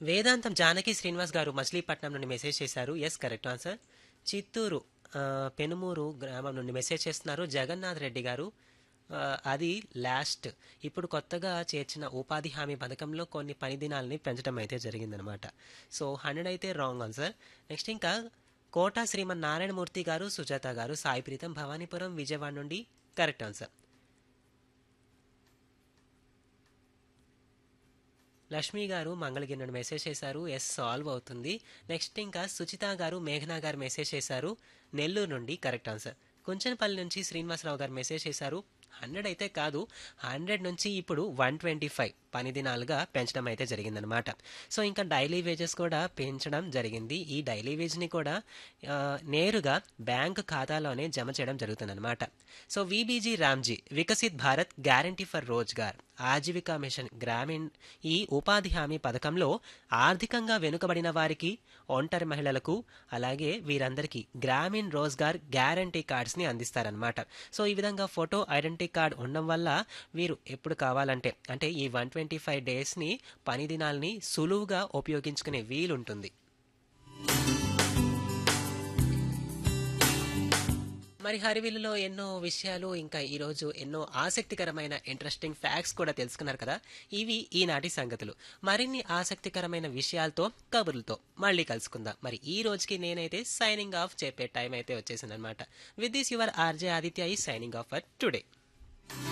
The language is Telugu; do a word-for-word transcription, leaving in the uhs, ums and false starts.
వేదాంతం జానకి శ్రీనివాస్ గారు మచిలీపట్నం నుండి మెసేజ్ చేశారు. Yes, correct answer. చిత్తూరు ఆ, పెనుమూరు గ్రామం నుండి మెసేజ్ చేస్తున్నారు జగన్నాథ్ రెడ్డి గారు. ఆ, అది లాస్ట్. ఇప్పుడు కొత్తగా చేర్చిన ఉపాధి హామీ పథకంలో కొన్ని పని దినాలని పెంచడం అయితే జరిగిందనమాట. సో హండ్రెడ్ అయితే రాంగ్ ఆన్సర్. నెక్స్ట్ ఇంకా కోట శ్రీమన్ నారాయణమూర్తి గారు, సుజాత గారు, సాయి ప్రీతం భవానీపురం విజయవాడ నుండి కరెక్ట్ ఆన్సర్. లక్ష్మి గారు మంగళగిరి నుండి మెసేజ్ చేశారు. ఎస్, సాల్వ్ అవుతుంది. నెక్స్ట్ ఇంకా సుచిత గారు మేఘనా గారు మెసేజ్ చేశారు నెల్లూరు నుండి కరెక్ట్ ఆన్సర్. కుంచనపల్లి నుంచి శ్రీనివాసరావు గారు మెసేజ్ చేశారు. హండ్రెడ్ అయితే కాదు, హండ్రెడ్ నుంచి ఇప్పుడు వన్ ట్వంటీ ఫైవ్ పని దినాలుగా పెంచడం అయితే జరిగిందనమాట. సో ఇంకా డైలీ వేజెస్ కూడా పెంచడం జరిగింది. ఈ డైలీ వేజ్ని కూడా ఆ, నేరుగా బ్యాంక్ ఖాతాలోనే జమ చేయడం జరుగుతుందన్నమాట. So VBG Ramji Viksit Bharat guarantee for Rozgar Aajeevika machine Grameen ఈ ఉపాధి హామీ పథకంలో ఆర్థికంగా వెనుకబడిన వారికి, ఒంటరి మహిళలకు, అలాగే వీరందరికీ గ్రామీణ్ రోజ్గార్ గ్యారంటీ కార్డ్స్ని అందిస్తారనమాట. సో ఈ విధంగా ఫోటో ఐడెంటిటీ కార్డ్ ఉండడం వల్ల వీరు ఎప్పుడు కావాలంటే అంటే ఈ వన్ ట్వంటీ ఫైవ్ డేస్ని పని దినాల్ని సులువుగా ఉపయోగించుకునే వీలుంటుంది. మరి హరివిల్లులో ఎన్నో విషయాలు ఇంకా ఈరోజు ఎన్నో ఆసక్తికరమైన ఇంట్రెస్టింగ్ ఫ్యాక్ట్స్ కూడా తెలుసుకున్నారు కదా. ఇవి ఈనాటి సంగతులు. మరిన్ని ఆసక్తికరమైన విషయాలతో, కబుర్లతో మళ్ళీ కలుసుకుందాం. మరి ఈ రోజుకి నేనైతే సైనింగ్ ఆఫ్ చెప్పే టైం అయితే వచ్చేసిందనమాట. With this your RJ Aditya ఈ సైనింగ్ ఆఫ్ ఫర్ టుడే.